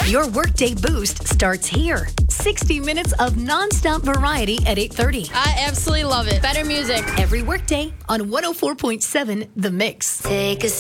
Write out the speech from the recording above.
Your Workday Boost starts here. 60 minutes of nonstop variety at 8:30. I absolutely love it. Better music. Every workday on 104.7 The Mix. Take a